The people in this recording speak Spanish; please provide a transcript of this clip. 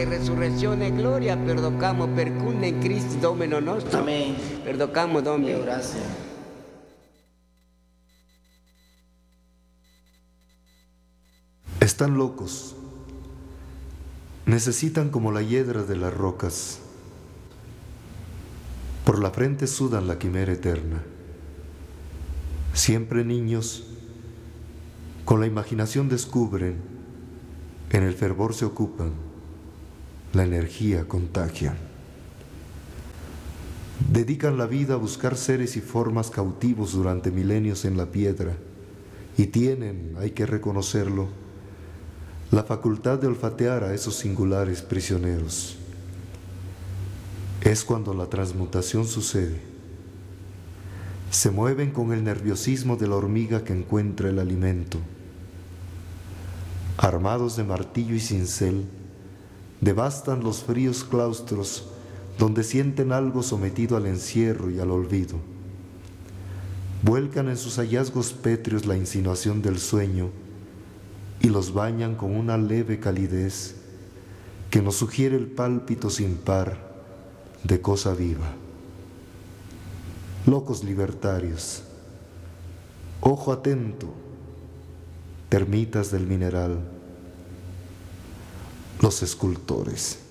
muerte, resurrección y gloria, perdocamo per cunne in Christi Domino nostro. Amén. Perdocamo, Domino. Gracias. Están locos. Necesitan como la hiedra de las rocas. Por la frente sudan la quimera eterna. Siempre niños, con la imaginación descubren, en el fervor se ocupan, la energía contagian. Dedican la vida a buscar seres y formas cautivos durante milenios en la piedra y tienen, hay que reconocerlo, la facultad de olfatear a esos singulares prisioneros. Es cuando la transmutación sucede. Se mueven con el nerviosismo de la hormiga que encuentra el alimento. Armados de martillo y cincel, devastan los fríos claustros donde sienten algo sometido al encierro y al olvido. Vuelcan en sus hallazgos pétreos la insinuación del sueño y los bañan con una leve calidez que nos sugiere el pálpito sin par de cosa viva. Locos libertarios, ojo atento, termitas del mineral, los escultores.